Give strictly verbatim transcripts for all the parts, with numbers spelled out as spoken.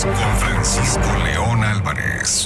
Noticias con Francisco León Álvarez.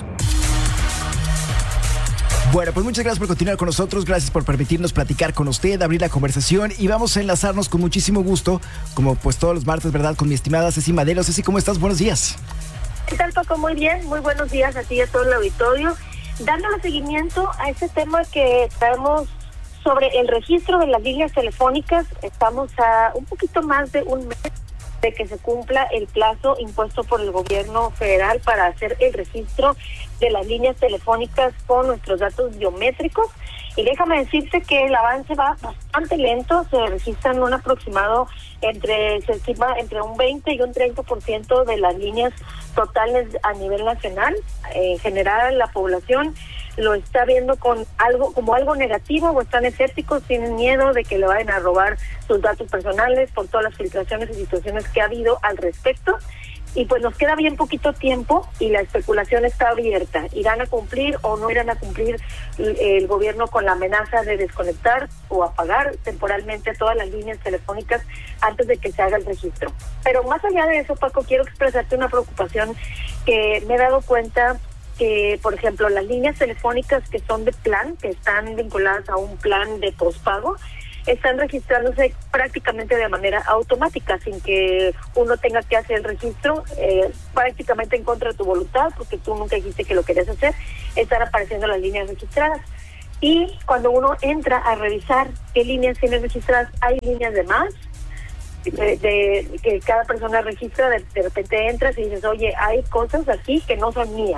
Bueno, pues muchas gracias por continuar con nosotros, gracias por permitirnos platicar con usted, abrir la conversación y vamos a enlazarnos con muchísimo gusto, como pues todos los martes, ¿verdad? Con mi estimada Ceci Madero. Ceci, ¿cómo estás? Buenos días. ¿Qué tal, Paco? Muy bien, muy buenos días a ti y a todo el auditorio. Dándole seguimiento a ese tema que traemos sobre el registro de las líneas telefónicas, estamos a un poquito más de un mes de que se cumpla el plazo impuesto por el gobierno federal para hacer el registro de las líneas telefónicas con nuestros datos biométricos. Y déjame decirte que el avance va bastante lento, se registran un aproximado entre, se estima entre un veinte y un treinta por ciento de las líneas totales a nivel nacional. En general, la población lo está viendo con algo como algo negativo o están escépticos, tienen miedo de que le vayan a robar sus datos personales por todas las filtraciones y situaciones que ha habido al respecto. Y pues nos queda bien poquito tiempo y la especulación está abierta. ¿Irán a cumplir o no irán a cumplir el gobierno con la amenaza de desconectar o apagar temporalmente todas las líneas telefónicas antes de que se haga el registro? Pero más allá de eso, Paco, quiero expresarte una preocupación que me he dado cuenta que, por ejemplo, las líneas telefónicas que son de plan, que están vinculadas a un plan de pospago, están registrándose prácticamente de manera automática, sin que uno tenga que hacer el registro, eh, prácticamente en contra de tu voluntad, porque tú nunca dijiste que lo querías hacer, están apareciendo las líneas registradas. Y cuando uno entra a revisar qué líneas tiene registradas, hay líneas de más, de, de que cada persona registra, de, de repente entras y dices, oye, hay cosas aquí que no son mías.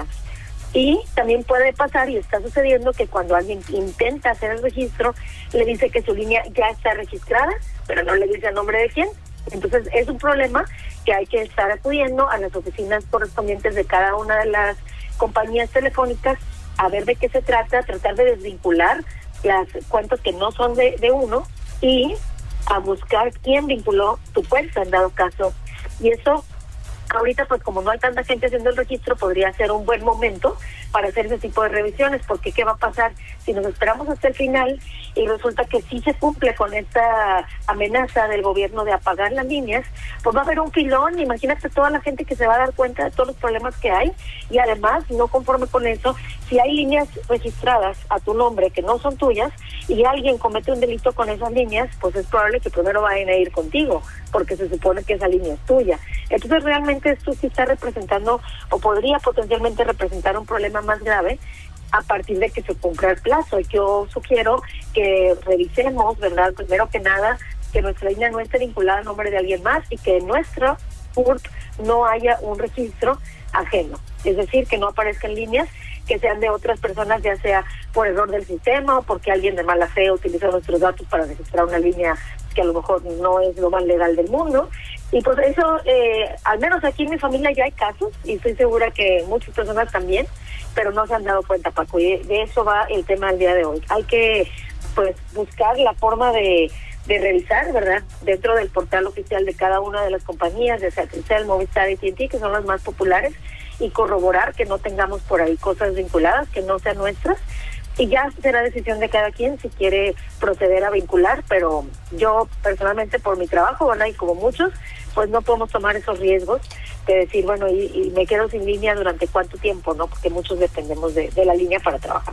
Y también puede pasar, y está sucediendo, que cuando alguien intenta hacer el registro, le dice que su línea ya está registrada, pero no le dice el nombre de quién. Entonces es un problema que hay que estar acudiendo a las oficinas correspondientes de cada una de las compañías telefónicas a ver de qué se trata, tratar de desvincular las cuentas que no son de, de uno y a buscar quién vinculó tu cuenta en dado caso. Y eso, ahorita, pues como no hay tanta gente haciendo el registro, podría ser un buen momento para hacer ese tipo de revisiones, porque ¿qué va a pasar si nos esperamos hasta el final y resulta que sí se cumple con esta amenaza del gobierno de apagar las líneas? Pues va a haber un filón, imagínate toda la gente que se va a dar cuenta de todos los problemas que hay, y además, no conforme con eso, si hay líneas registradas a tu nombre que no son tuyas y alguien comete un delito con esas líneas, pues es probable que primero vayan a ir contigo, porque se supone que esa línea es tuya. Entonces realmente esto sí está representando, o podría potencialmente representar, un problema más grave a partir de que se cumpla el plazo. Y yo sugiero que revisemos, ¿verdad? Primero que nada, que nuestra línea no esté vinculada al nombre de alguien más y que en nuestra P U R T no haya un registro ajeno. Es decir, que no aparezcan líneas que sean de otras personas, ya sea por error del sistema o porque alguien de mala fe utiliza nuestros datos para registrar una línea que a lo mejor no es lo más legal del mundo. Y pues eso, eh, al menos aquí en mi familia ya hay casos, y estoy segura que muchas personas también, pero no se han dado cuenta, Paco, y de eso va el tema del día de hoy. Hay que, pues, buscar la forma de, de revisar, ¿verdad?, dentro del portal oficial de cada una de las compañías, de Telcel, Movistar y A T and T, que son las más populares, y corroborar que no tengamos por ahí cosas vinculadas, que no sean nuestras, y ya será decisión de cada quien si quiere proceder a vincular, pero yo personalmente, por mi trabajo, bueno, y como muchos, pues no podemos tomar esos riesgos de decir, bueno, y, y me quedo sin línea durante cuánto tiempo, ¿no? Porque muchos dependemos de, de la línea para trabajar.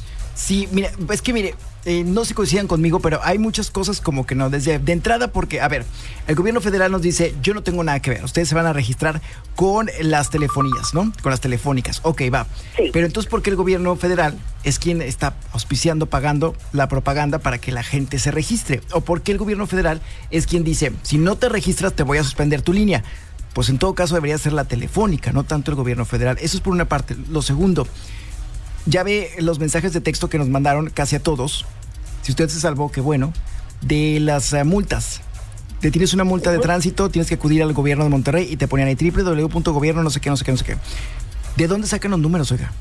Sí, mira, es que mire, eh, no se coincidan conmigo, pero hay muchas cosas como que no, desde de entrada, porque, a ver, el gobierno federal nos dice, yo no tengo nada que ver, ustedes se van a registrar con las telefonías, ¿no? Con las telefónicas, ok, va. Sí. Pero entonces, ¿por qué el gobierno federal es quien está auspiciando, pagando la propaganda para que la gente se registre? ¿O por qué el gobierno federal es quien dice, si no te registras te voy a suspender tu línea? Pues en todo caso debería ser la telefónica, no tanto el gobierno federal. Eso es por una parte. Lo segundo, ya ve los mensajes de texto que nos mandaron casi a todos. Si usted se salvó, qué bueno. De las uh, multas. Te tienes una multa de tránsito, tienes que acudir al gobierno de Monterrey y te ponían ahí doble u doble u doble u punto gobierno, no sé qué, no sé qué, no sé qué. ¿De dónde sacan los números, oiga?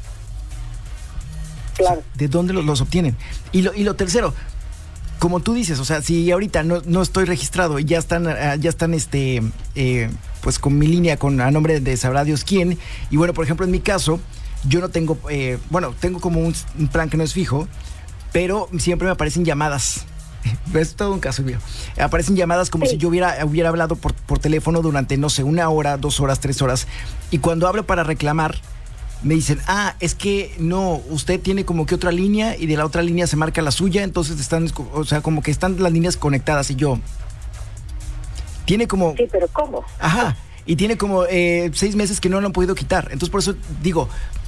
Claro. O sea, ¿de dónde los, los obtienen? Y lo, y lo tercero, como tú dices, o sea, si ahorita no, no estoy registrado y ya están, uh, ya están este, eh, pues con mi línea, con a nombre de sabrá Dios quién, y bueno, por ejemplo, en mi caso, yo no tengo, eh, bueno, tengo como un, un plan que no es fijo, pero siempre me aparecen llamadas Es todo un caso mío. Aparecen llamadas como sí. si yo hubiera, hubiera hablado por, por teléfono durante, no sé, una hora, dos horas, tres horas. Y cuando hablo para reclamar, me dicen, ah, es que no, usted tiene como que otra línea y de la otra línea se marca la suya, entonces están, o sea, como que están las líneas conectadas y yo... Tiene como... Sí, pero ¿cómo? Ajá, y tiene como eh, seis meses que no lo han podido quitar. Entonces por eso digo...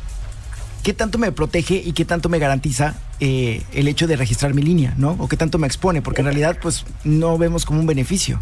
¿Qué tanto me protege y qué tanto me garantiza eh, el hecho de registrar mi línea, ¿no? O qué tanto me expone, porque en realidad, pues, no vemos como un beneficio.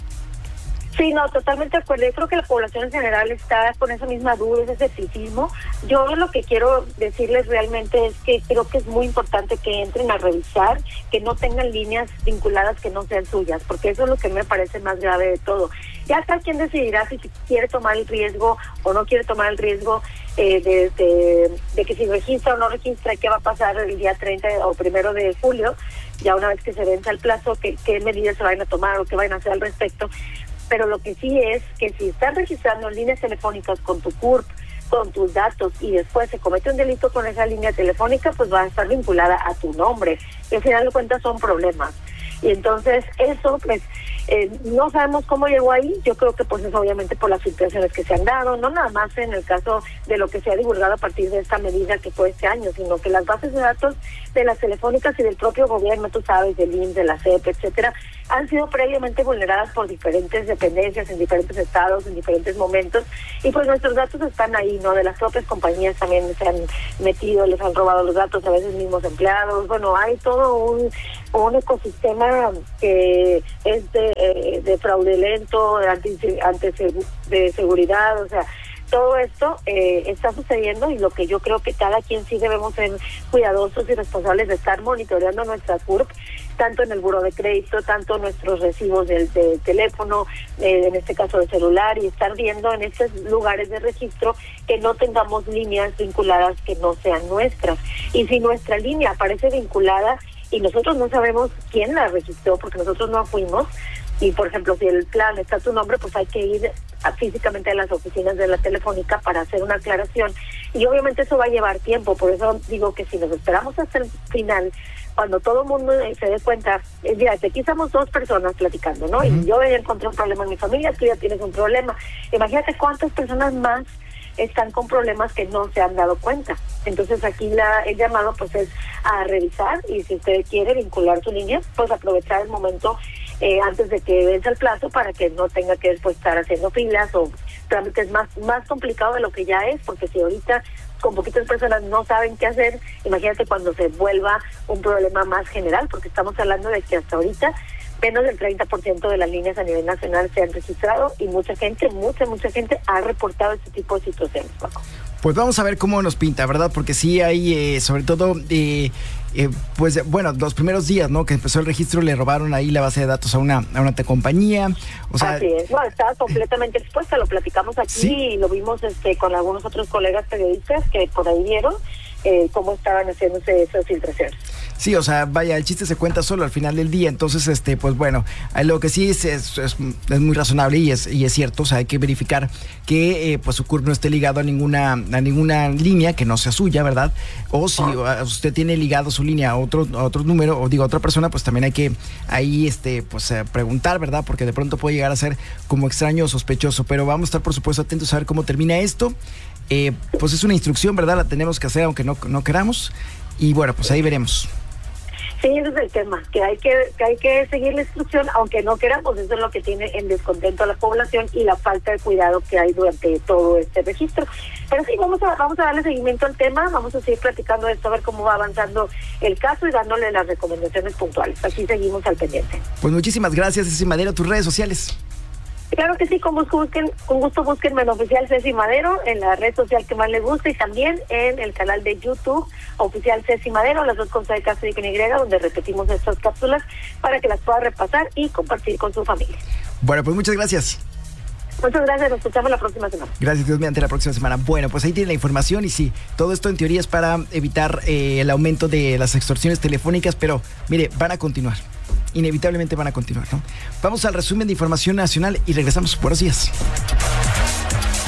Sí, no, totalmente de acuerdo. Yo creo que la población en general está con esa misma duda, ese escepticismo. Yo lo que quiero decirles realmente es que creo que es muy importante que entren a revisar, que no tengan líneas vinculadas que no sean suyas, porque eso es lo que me parece más grave de todo. Ya cada quien decidirá si quiere tomar el riesgo o no quiere tomar el riesgo eh, de, de, de que si registra o no registra, qué va a pasar el día treinta o primero de julio, ya una vez que se venza el plazo, qué, qué medidas se van a tomar o qué van a hacer al respecto. Pero lo que sí es que si estás registrando líneas telefónicas con tu C U R P, con tus datos, y después se comete un delito con esa línea telefónica, pues va a estar vinculada a tu nombre. Y al final de cuentas son problemas. Y entonces eso, pues, eh, no sabemos cómo llegó ahí. Yo creo que pues es obviamente por las filtraciones que se han dado, no nada más en el caso de lo que se ha divulgado a partir de esta medida que fue este año, sino que las bases de datos de las telefónicas y del propio gobierno, tú sabes, del I M S S, de la C E P, etcétera, han sido previamente vulneradas por diferentes dependencias en diferentes estados, en diferentes momentos, y pues nuestros datos están ahí, ¿no? De las propias compañías también se han metido, les han robado los datos, a veces mismos empleados. Bueno, hay todo un, un ecosistema que es de, eh, de fraudulento, de, anti, ante, de seguridad, o sea, todo esto eh, está sucediendo, y lo que yo creo que cada quien sí debemos ser cuidadosos y responsables de estar monitoreando nuestra C U R P, tanto en el buró de crédito, tanto nuestros recibos del de teléfono, eh, en este caso de celular, y estar viendo en estos lugares de registro que no tengamos líneas vinculadas que no sean nuestras. Y si nuestra línea aparece vinculada y nosotros no sabemos quién la registró, porque nosotros no fuimos, y por ejemplo si el plan está a tu nombre, pues hay que ir a, físicamente a las oficinas de la telefónica para hacer una aclaración, y obviamente eso va a llevar tiempo. Por eso digo que si nos esperamos hasta el final, cuando todo el mundo se dé cuenta, es ya, aquí estamos dos personas platicando, ¿no? Uh-huh. Y yo ya encontré un problema en mi familia, tú ya tienes un problema. Imagínate cuántas personas más están con problemas que no se han dado cuenta. Entonces aquí la, el llamado pues es a revisar, y si usted quiere vincular su línea, pues aprovechar el momento eh, antes de que venza el plazo, para que no tenga que después estar haciendo filas o trámites más, más complicado de lo que ya es, porque si ahorita con poquitas personas no saben qué hacer, imagínate cuando se vuelva un problema más general, porque estamos hablando de que hasta ahorita menos del treinta por ciento de las líneas a nivel nacional se han registrado, y mucha gente, mucha, mucha gente ha reportado este tipo de situaciones, Paco. Pues vamos a ver cómo nos pinta, ¿verdad? Porque sí hay, eh, sobre todo, eh, eh, pues bueno, los primeros días, ¿no? Que empezó el registro, le robaron ahí la base de datos a una, a una compañía. O sea, así es, bueno, estaba completamente expuesta, lo platicamos aquí, ¿sí? Y lo vimos este con algunos otros colegas periodistas que por ahí vieron eh, cómo estaban haciéndose esas filtraciones. Sí, o sea, vaya, el chiste se cuenta solo al final del día. Entonces, este, pues bueno, lo que sí es, es, es, es muy razonable y es, y es cierto. O sea, hay que verificar que eh, pues su C U R P no esté ligado a ninguna, a ninguna línea que no sea suya, ¿verdad? O si uh, usted tiene ligado su línea a otro, a otro número, o digo a otra persona, pues también hay que ahí este, pues eh, preguntar, ¿verdad? Porque de pronto puede llegar a ser como extraño o sospechoso. Pero vamos a estar, por supuesto, atentos a ver cómo termina esto. Eh, pues es una instrucción, ¿verdad? La tenemos que hacer aunque no, no queramos. Y bueno, pues ahí veremos. Sí, ese es el tema, que hay que, que hay que seguir la instrucción, aunque no queramos. Eso es lo que tiene en descontento a la población y la falta de cuidado que hay durante todo este registro. Pero sí, vamos a vamos a darle seguimiento al tema, vamos a seguir platicando de esto, a ver cómo va avanzando el caso y dándole las recomendaciones puntuales. Así seguimos al pendiente. Pues muchísimas gracias, Ceci Madero. Tus redes sociales. Claro que sí, con gusto busquen, con gusto búsquenme en Oficial Ceci Madero, en la red social que más les guste, y también en el canal de YouTube Oficial Ceci Madero, las dos con C de casa y con Y, donde repetimos estas cápsulas para que las pueda repasar y compartir con su familia. Bueno, pues muchas gracias. Muchas gracias, nos escuchamos la próxima semana. Gracias, Dios mediante, la próxima semana. Bueno, pues ahí tiene la información, y sí, todo esto en teoría es para evitar eh, el aumento de las extorsiones telefónicas, pero mire, van a continuar. Inevitablemente van a continuar, ¿no? Vamos al resumen de información nacional y regresamos. Buenos días. Gracias.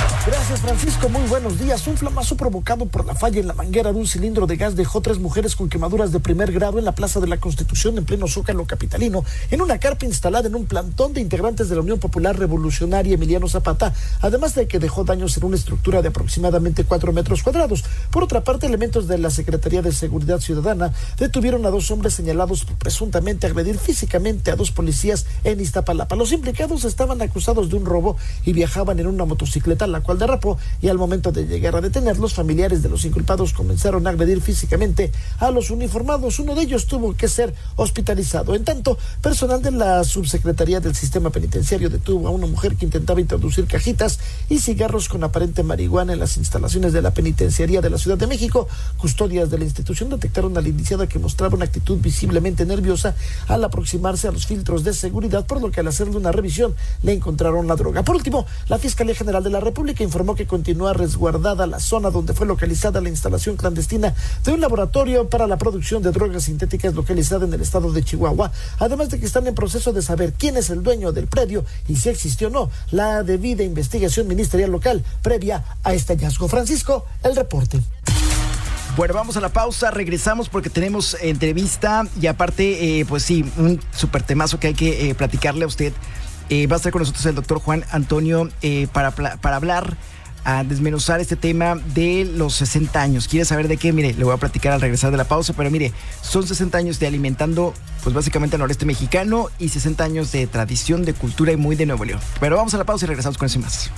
Gracias, Francisco. Muy buenos días. Un flamazo provocado por la falla en la manguera de un cilindro de gas dejó tres mujeres con quemaduras de primer grado en la Plaza de la Constitución, en pleno Zócalo capitalino, en una carpa instalada en un plantón de integrantes de la Unión Popular Revolucionaria Emiliano Zapata, además de que dejó daños en una estructura de aproximadamente cuatro metros cuadrados. Por otra parte, elementos de la Secretaría de Seguridad Ciudadana detuvieron a dos hombres señalados por presuntamente agredir físicamente a dos policías en Iztapalapa. Los implicados estaban acusados de un robo y viajaban en una motocicleta, la cual derrapó, y al momento de llegar a detenerlos, familiares de los inculpados comenzaron a agredir físicamente a los uniformados. Uno de ellos tuvo que ser hospitalizado. En tanto, personal de la Subsecretaría del Sistema Penitenciario detuvo a una mujer que intentaba introducir cajitas y cigarros con aparente marihuana en las instalaciones de la Penitenciaría de la Ciudad de México. Custodias de la institución detectaron a la indiciada que mostraba una actitud visiblemente nerviosa al aproximarse a los filtros de seguridad, por lo que al hacerle una revisión le encontraron la droga. Por último, la Fiscalía General de la República informó que continúa resguardada la zona donde fue localizada la instalación clandestina de un laboratorio para la producción de drogas sintéticas localizada en el estado de Chihuahua, además de que están en proceso de saber quién es el dueño del predio y si existió o no la debida investigación ministerial local previa a este hallazgo. Francisco, el reporte. Bueno, vamos a la pausa, regresamos porque tenemos entrevista y aparte, eh, pues sí, un súper temazo que hay que eh, platicarle a usted. Eh, va a estar con nosotros el doctor Juan Antonio eh, para, para hablar, a desmenuzar este tema de los sesenta años. ¿Quiere saber de qué? Mire, le voy a platicar al regresar de la pausa, pero mire, son sesenta años de alimentando, pues básicamente al noreste mexicano y sesenta años de tradición, de cultura y muy de Nuevo León. Pero vamos a la pausa y regresamos con eso y más.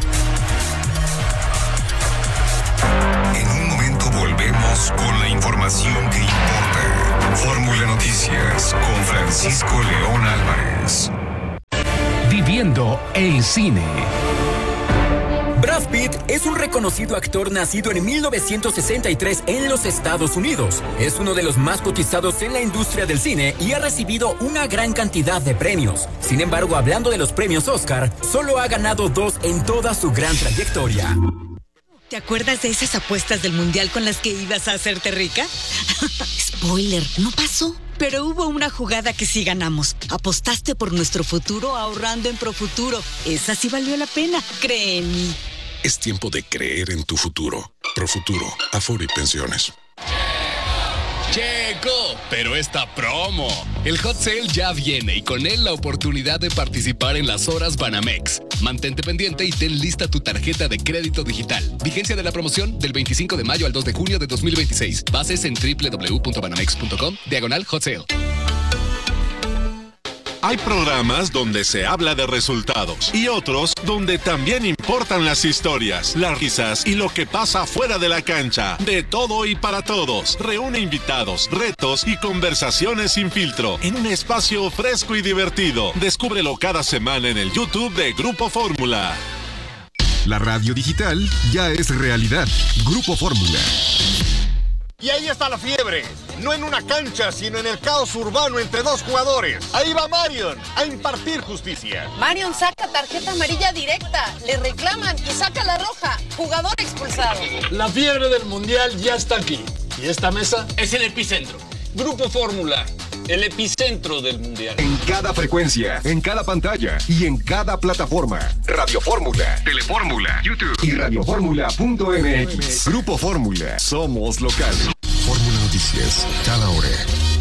En un momento volvemos con la información que importa. Fórmula Noticias con Francisco León Álvarez. Viviendo el cine. Brad Pitt es un reconocido actor nacido en mil novecientos sesenta y tres en los Estados Unidos. Es uno de los más cotizados en la industria del cine y ha recibido una gran cantidad de premios. Sin embargo, hablando de los premios Oscar, solo ha ganado dos en toda su gran trayectoria. ¿Te acuerdas de esas apuestas del mundial con las que ibas a hacerte rica? Spoiler, no pasó. Pero hubo una jugada que sí ganamos. Apostaste por nuestro futuro ahorrando en Profuturo. Esa sí valió la pena, cree en mí. Es tiempo de creer en tu futuro. Profuturo, Afore y Pensiones. ¡Checo! Pero esta promo. El Hot Sale ya viene y con él la oportunidad de participar en las horas Banamex. Mantente pendiente y ten lista tu tarjeta de crédito digital. Vigencia de la promoción del veinticinco de mayo al dos de junio de dos mil veintiséis. Bases en doble u doble u doble u punto banamex punto com, diagonal Hot Sale. Hay programas donde se habla de resultados y otros donde también importan las historias, las risas y lo que pasa fuera de la cancha. De todo y para todos. Reúne invitados, retos y conversaciones sin filtro en un espacio fresco y divertido. Descúbrelo cada semana en el YouTube de Grupo Fórmula. La radio digital ya es realidad. Grupo Fórmula. Y ahí está la fiebre, no en una cancha, sino en el caos urbano entre dos jugadores. Ahí va Marion a impartir justicia. Marion saca tarjeta amarilla directa, le reclaman y saca la roja. Jugador expulsado. La fiebre del mundial ya está aquí. Y esta mesa es el epicentro. Grupo Fórmula, el epicentro del mundial. En cada frecuencia, en cada pantalla y en cada plataforma. Radio Fórmula, Telefórmula, YouTube y radio fórmula punto m x. Grupo Fórmula, somos local. Fórmula Noticias, cada hora.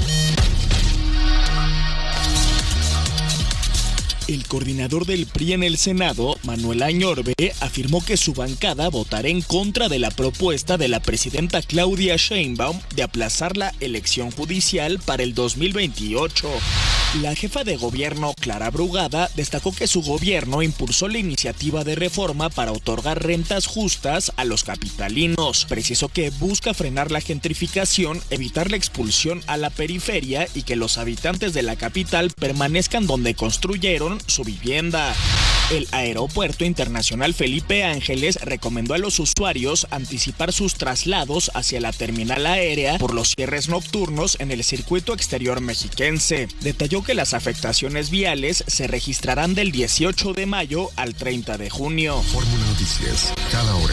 El coordinador del P R I en el Senado, Manuel Añorbe, afirmó que su bancada votará en contra de la propuesta de la presidenta Claudia Sheinbaum de aplazar la elección judicial para el dos mil veintiocho. La jefa de gobierno, Clara Brugada, destacó que su gobierno impulsó la iniciativa de reforma para otorgar rentas justas a los capitalinos. Precisó que busca frenar la gentrificación, evitar la expulsión a la periferia y que los habitantes de la capital permanezcan donde construyeron su vivienda. El Aeropuerto Internacional Felipe Ángeles recomendó a los usuarios anticipar sus traslados hacia la terminal aérea por los cierres nocturnos en el circuito exterior mexiquense. Detalló que las afectaciones viales se registrarán del dieciocho de mayo al treinta de junio. Fórmula Noticias, cada hora.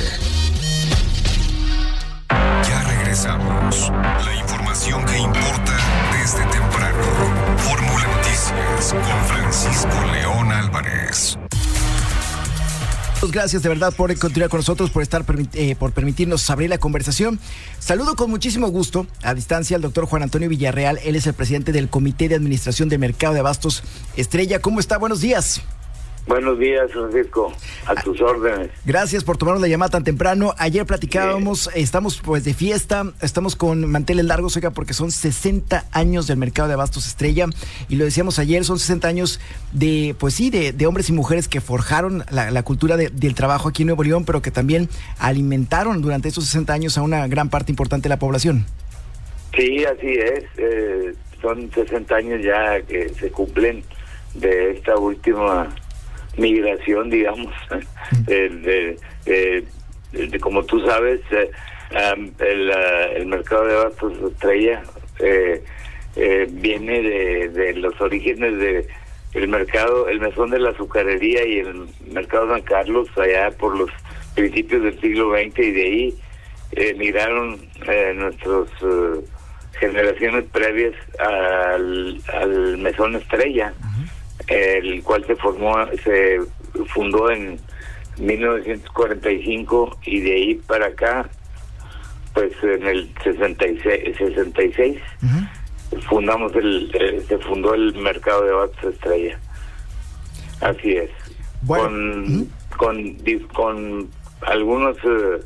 Ya regresamos. La información que importa desde temprano. Fórmula Noticias con Francisco León Álvarez. Gracias de verdad por continuar con nosotros, por estar eh, por permitirnos abrir la conversación. Saludo con muchísimo gusto a distancia al doctor Juan Antonio Villarreal. Él es el presidente del Comité de Administración del Mercado de Abastos Estrella. ¿Cómo está? Buenos días. Buenos días, Francisco, a tus órdenes. Gracias por tomarnos la llamada tan temprano. Ayer platicábamos, sí. estamos pues de fiesta, estamos con manteles largos, oiga, porque son sesenta años del Mercado de Abastos Estrella, y lo decíamos ayer, son sesenta años de, pues sí, de, de hombres y mujeres que forjaron la, la cultura de, del trabajo aquí en Nuevo León, pero que también alimentaron durante esos sesenta años a una gran parte importante de la población. Sí, así es, eh, son sesenta años ya que se cumplen de esta última migración, digamos, de, de, de, de, de como tú sabes, eh, um, el, uh, el mercado de abastos Estrella eh, eh, viene de, de los orígenes de el mercado, el mesón de la azucarería y el mercado San Carlos, allá por los principios del siglo veinte, y de ahí eh, migraron eh, nuestras uh, generaciones previas al, al mesón Estrella, el cual se formó, se fundó en mil novecientos cuarenta y cinco, y de ahí para acá, pues en el sesenta y seis, sesenta y seis uh-huh. fundamos el, eh, se fundó el mercado de abastos Estrella. Así es. Bueno. Con, uh-huh. con, con algunos, eh,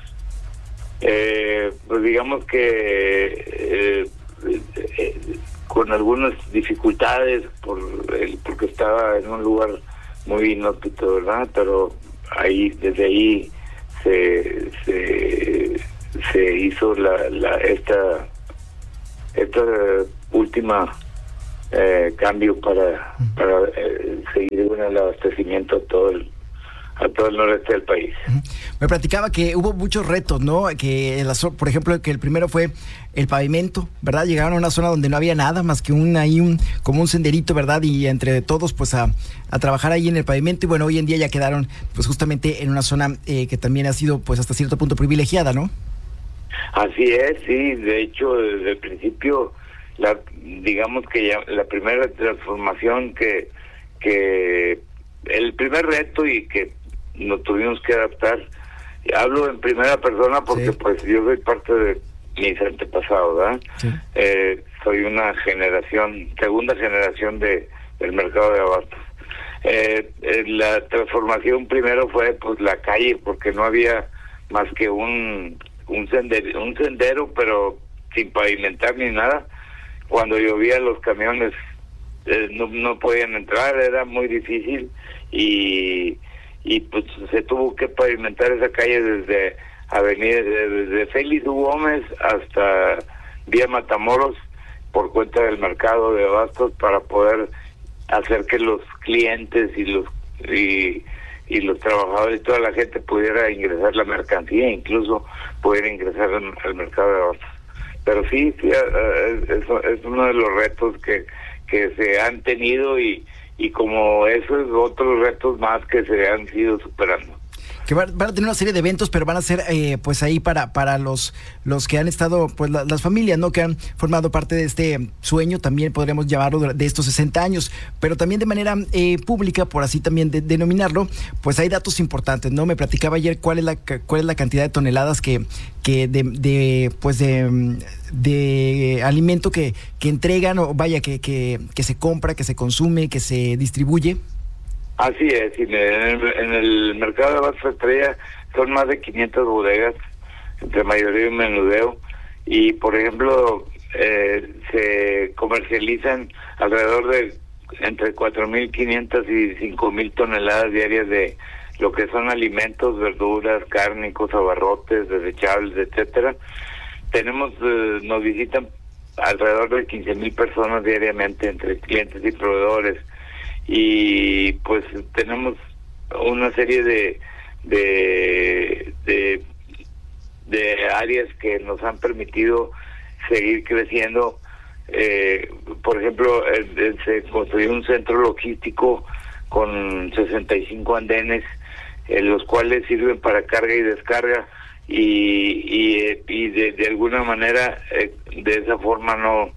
eh, pues digamos que eh, eh, con algunas dificultades por el, porque estaba en un lugar muy inhóspito, ¿verdad? Pero ahí, desde ahí se se, se hizo la, la esta esta última eh, cambio para para eh, seguir con el abastecimiento a todo el a todo el noreste del país. Me platicaba que hubo muchos retos, ¿no? Que, la, por ejemplo, que el primero fue el pavimento, ¿verdad? Llegaron a una zona donde no había nada más que un ahí un como un senderito, ¿verdad? Y entre todos, pues a, a trabajar ahí en el pavimento. Y bueno, hoy en día ya quedaron, pues justamente en una zona eh, que también ha sido, pues hasta cierto punto privilegiada, ¿no? Así es, sí. De hecho, desde el principio, la digamos que ya la primera transformación que que el primer reto y que nos tuvimos que adaptar, hablo en primera persona porque sí. pues yo soy parte de mis antepasados, ¿verdad? Sí. Eh, soy una generación, segunda generación de del mercado de abastos. Eh, eh, la transformación primero fue pues la calle, porque no había más que un un sendero, un sendero pero sin pavimentar ni nada. Cuando llovía los camiones eh, no, no podían entrar, era muy difícil, y y pues se tuvo que pavimentar esa calle desde avenida desde Félix U. Gómez hasta vía Matamoros por cuenta del mercado de abastos, para poder hacer que los clientes y los y, y los trabajadores y toda la gente pudiera ingresar la mercancía, incluso pudiera ingresar al, al mercado de abastos. Pero sí, sí es, es, es uno de los retos que que se han tenido, y y como esos otros retos más que se han ido superando. Que van, van a tener una serie de eventos, pero van a ser eh, pues ahí para para los los que han estado, pues la, las familias, ¿no? Que han formado parte de este sueño, también podríamos llamarlo, de estos sesenta años, pero también de manera eh, pública, por así también de, denominarlo, pues hay datos importantes, ¿no? Me platicaba ayer cuál es la cuál es la cantidad de toneladas que que de, de pues de, de alimento que que entregan, o vaya que que que se compra, que se consume, que se distribuye. Así es, en el, en el mercado de abastos Estrella son más de quinientas bodegas, entre mayoría y menudeo, y por ejemplo eh, se comercializan alrededor de entre cuatro mil quinientas y cinco mil toneladas diarias de lo que son alimentos, verduras, cárnicos, abarrotes, desechables, etcétera. Tenemos, eh, nos visitan alrededor de quince mil personas diariamente, entre clientes y proveedores. Y pues tenemos una serie de de, de de áreas que nos han permitido seguir creciendo. Eh, por ejemplo, eh, eh, se construyó un centro logístico con sesenta y cinco andenes, en los cuales sirven para carga y descarga, y y, y de, de alguna manera eh, de esa forma no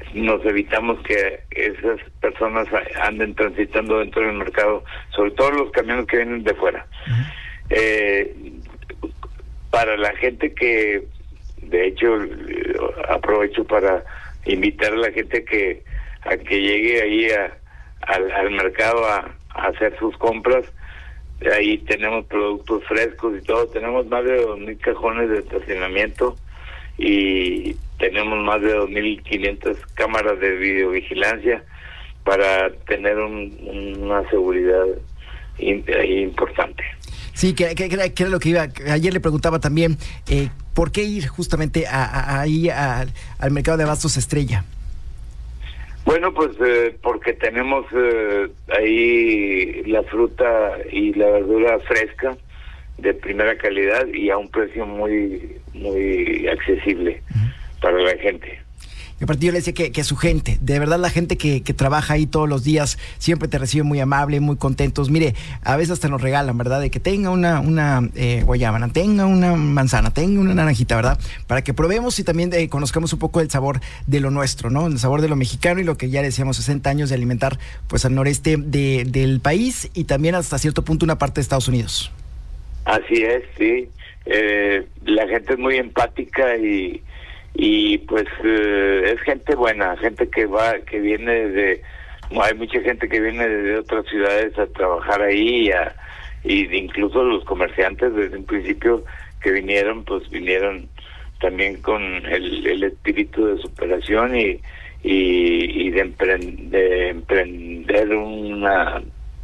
nos evitamos que esas personas anden transitando dentro del mercado, sobre todo los camiones que vienen de fuera. Uh-huh. Eh, para la gente que, de hecho, aprovecho para invitar a la gente que a que llegue ahí a, al, al mercado a, a hacer sus compras. Ahí tenemos productos frescos y todo. Tenemos más de dos mil cajones de estacionamiento y tenemos más de dos mil quinientas cámaras de videovigilancia para tener un, una seguridad in, importante. Sí, que, que, que era lo que iba. Ayer le preguntaba también, eh, ¿por qué ir justamente a, a, ahí a, al mercado de abastos Estrella? Bueno, pues eh, porque tenemos eh, ahí la fruta y la verdura fresca de primera calidad y a un precio muy muy accesible uh-huh. para la gente. Y aparte yo le decía que, que su gente, de verdad la gente que, que trabaja ahí todos los días, siempre te recibe muy amable, muy contentos. Mire, a veces hasta nos regalan, ¿verdad? De que tenga una, una eh, guayábana, tenga una manzana, tenga una naranjita, ¿verdad? Para que probemos y también eh, conozcamos un poco el sabor de lo nuestro, ¿no? El sabor de lo mexicano y lo que ya decíamos, sesenta años de alimentar pues al noreste de, del país y también hasta cierto punto una parte de Estados Unidos. Así es, sí. Eh, la gente es muy empática y y pues eh, es gente buena, gente que va, que viene de, hay mucha gente que viene de otras ciudades a trabajar ahí y, a, y incluso los comerciantes desde un principio que vinieron, pues vinieron también con el, el espíritu de superación y y, y de, emprend, de emprender una,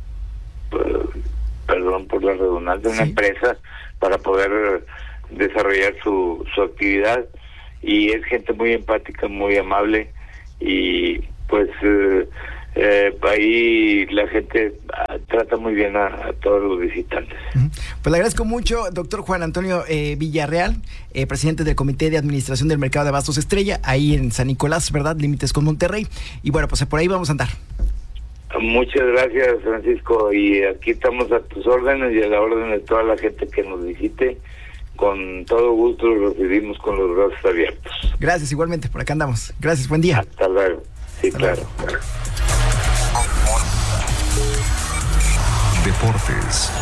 perdón por la redundancia, una sí. empresa para poder desarrollar su, su actividad. Y es gente muy empática, muy amable y pues eh, eh, ahí la gente ah, trata muy bien a, a todos los visitantes. Pues le agradezco mucho, doctor Juan Antonio eh, Villarreal, eh, presidente del Comité de Administración del Mercado de Abastos Estrella, ahí en San Nicolás, ¿verdad? Límites con Monterrey. Y bueno, pues por ahí vamos a andar. Muchas gracias, Francisco, y aquí estamos a tus órdenes y a la orden de toda la gente que nos visite. Con todo gusto los recibimos con los brazos abiertos. Gracias, igualmente, por acá andamos. Gracias, buen día. Hasta luego. Sí, Hasta claro. Luego. Deportes.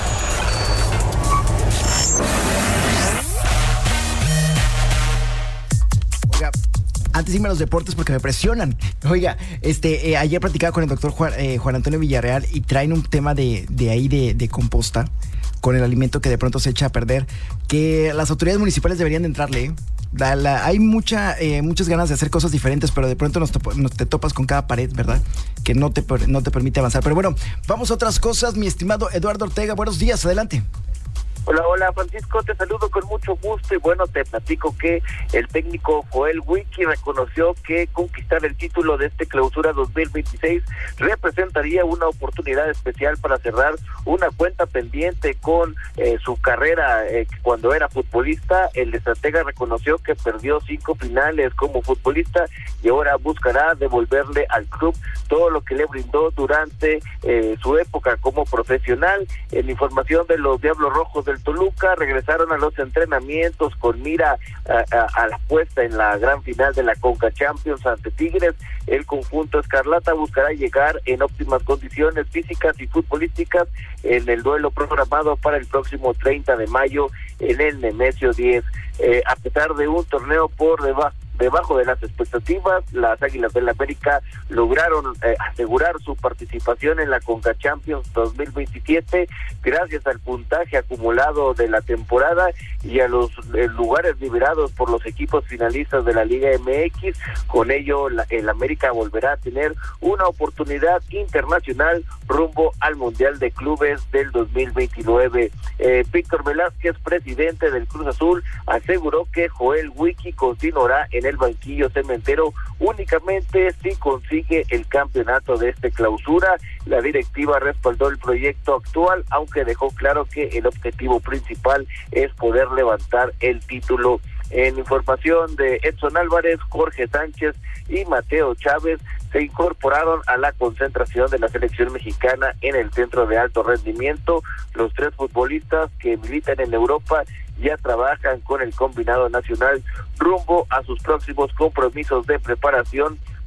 Oiga, antes dime los deportes porque me presionan. Oiga, este, eh, ayer platicaba con el doctor Juan, eh, Juan Antonio Villarreal y traen un tema de, de ahí de, de composta con el alimento que de pronto se echa a perder, que las autoridades municipales deberían de entrarle, ¿eh? La, la, hay mucha, eh, muchas ganas de hacer cosas diferentes, pero de pronto nos, topo, nos te topas con cada pared, ¿verdad? Que no te, no te permite avanzar. Pero bueno, vamos a otras cosas, mi estimado Eduardo Ortega. Buenos días, adelante. Hola, hola Francisco, te saludo con mucho gusto y bueno, te platico que el técnico Joel Wiki reconoció que conquistar el título de este clausura dos mil veintiséis representaría una oportunidad especial para cerrar una cuenta pendiente con eh, su carrera eh, cuando era futbolista. El estratega reconoció que perdió cinco finales como futbolista y ahora buscará devolverle al club todo lo que le brindó durante eh, su época como profesional. En información de los Diablos Rojos del Toluca, regresaron a los entrenamientos con mira a, a, a la puesta en la gran final de la Conca Champions ante Tigres. El conjunto escarlata buscará llegar en óptimas condiciones físicas y futbolísticas en el duelo programado para el próximo treinta de mayo en el Nemesio diez. Eh, a pesar de un torneo por debajo Debajo de las expectativas, las Águilas del América lograron eh, asegurar su participación en la Conca Champions dos mil veintisiete gracias al puntaje acumulado de la temporada y a los eh, lugares liberados por los equipos finalistas de la Liga M X. Con ello, la, el América volverá a tener una oportunidad internacional rumbo al Mundial de Clubes del dos mil veintinueve. Eh, Víctor Velázquez, presidente del Cruz Azul, aseguró que Joel Wiki continuará en el banquillo cementero únicamente si consigue el campeonato de este clausura. La directiva respaldó el proyecto actual, aunque dejó claro que el objetivo principal es poder levantar el título. En información de Edson Álvarez, Jorge Sánchez y Mateo Chávez se incorporaron a la concentración de la selección mexicana en el centro de alto rendimiento. Los tres futbolistas que militan en Europa ya trabajan con el combinado nacional rumbo a sus próximos compromisos de preparación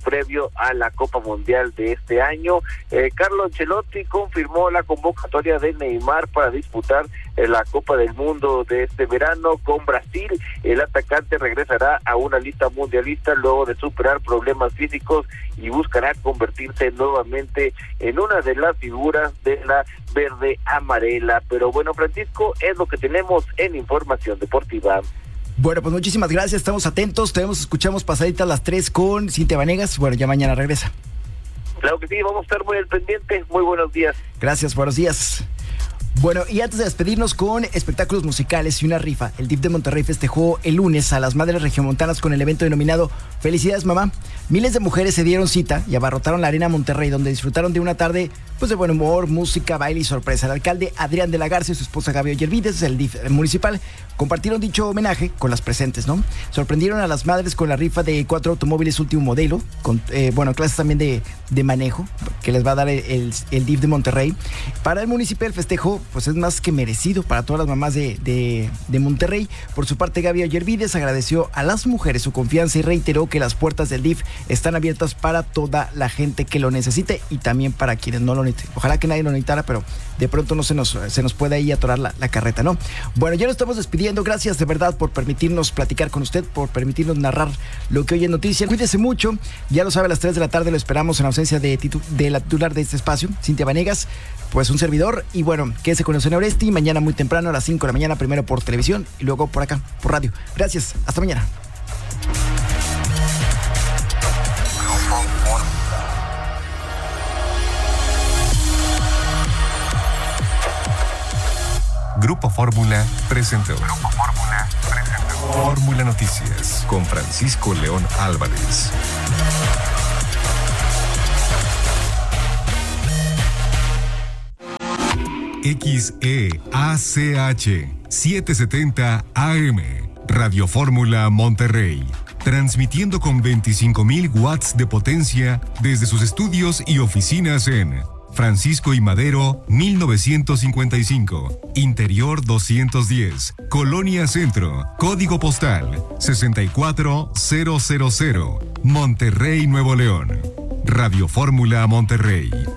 previo a la Copa Mundial de este año. Eh, Carlo Ancelotti confirmó la convocatoria de Neymar para disputar eh, la Copa del Mundo de este verano con Brasil. El atacante regresará a una lista mundialista luego de superar problemas físicos y buscará convertirse nuevamente en una de las figuras de la verde amarela. Pero bueno, Francisco, es lo que tenemos en información deportiva. Bueno, pues muchísimas gracias, estamos atentos, tenemos, escuchamos pasaditas las tres con Cintia Vanegas. Bueno, ya mañana regresa. Claro que sí, vamos a estar muy al pendiente. Muy buenos días. Gracias, buenos días. Bueno, y antes de despedirnos con espectáculos musicales y una rifa, el D I F de Monterrey festejó el lunes a las madres regiomontanas con el evento denominado Felicidades Mamá. Miles de mujeres se dieron cita y abarrotaron la Arena Monterrey, donde disfrutaron de una tarde pues de buen humor, música, baile y sorpresa. El alcalde Adrián de la Garza y su esposa Gaby Ollervides, el D I F municipal, compartieron dicho homenaje con las presentes, ¿no? Sorprendieron a las madres con la rifa de cuatro automóviles último modelo, con, eh, bueno, clases también de, de manejo, que les va a dar el, el, el D I F de Monterrey. Para el municipio el festejo pues es más que merecido para todas las mamás de, de, de Monterrey. Por su parte, Gaby Ollervides agradeció a las mujeres su confianza y reiteró que las puertas del D I F están abiertas para toda la gente que lo necesite y también para quienes no lo necesiten. Ojalá que nadie lo necesitara, pero de pronto no se nos, se nos puede ahí atorar la, la carreta, ¿no? Bueno, ya nos estamos despidiendo. Gracias de verdad por permitirnos platicar con usted, por permitirnos narrar lo que hoy es noticia. Cuídese mucho. Ya lo sabe, a las tres de la tarde lo esperamos en ausencia de, titu- de la titular de este espacio, Cintia Vanegas, pues un servidor. Y bueno, quédese con José Oresti. Mañana muy temprano a las cinco de la mañana, primero por televisión y luego por acá, por radio. Gracias. Hasta mañana. Grupo Fórmula presentó. Grupo Fórmula presentó. Fórmula Noticias con Francisco León Álvarez. X E A C H setecientos setenta A M Radio Fórmula Monterrey. Transmitiendo con veinticinco mil watts de potencia desde sus estudios y oficinas en Francisco y Madero, mil novecientos cincuenta y cinco, Interior doscientos diez, Colonia Centro, Código Postal sesenta y cuatro mil, Monterrey, Nuevo León. Radio Fórmula Monterrey.